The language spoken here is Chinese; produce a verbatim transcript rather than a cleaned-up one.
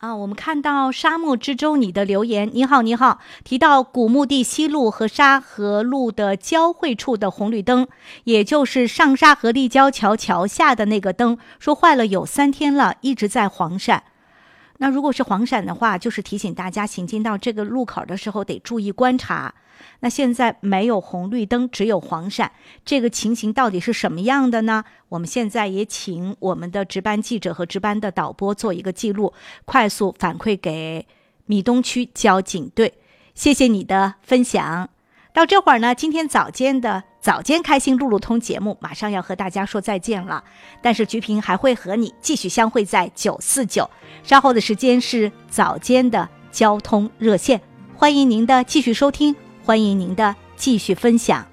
啊，我们看到沙漠之舟你的留言，你好你好，提到古墓地西路和沙河路的交汇处的红绿灯，也就是上沙河立交桥桥下的那个灯，说坏了有三天了，一直在黄闪。那如果是黄闪的话，就是提醒大家行进到这个路口的时候得注意观察。那现在没有红绿灯，只有黄闪，这个情形到底是什么样的呢？我们现在也请我们的值班记者和值班的导播做一个记录，快速反馈给米东区交警队。谢谢你的分享。到这会儿呢，今天早间的早间开心路路通节目马上要和大家说再见了，但是菊萍还会和你继续相会在九四九，稍后的时间是早间的交通热线，欢迎您的继续收听，欢迎您的继续分享。